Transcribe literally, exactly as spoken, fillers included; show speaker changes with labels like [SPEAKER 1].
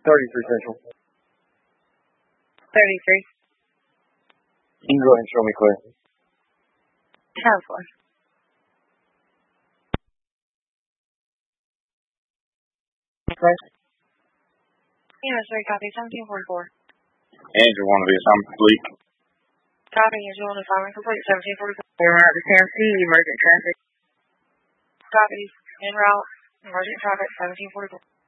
[SPEAKER 1] thirty-three Central.
[SPEAKER 2] thirty-three.
[SPEAKER 1] You can go ahead and show me clear.
[SPEAKER 2] ten four. Yeah, sorry, copy. seventeen forty-four.
[SPEAKER 1] Andrew, one of these, I'm bleak.
[SPEAKER 2] Copy, Andrew, one of five, complete, seventeen forty-four. We're out to Tennessee, emergent traffic. Copy, en route, emergent traffic, seventeen forty-four.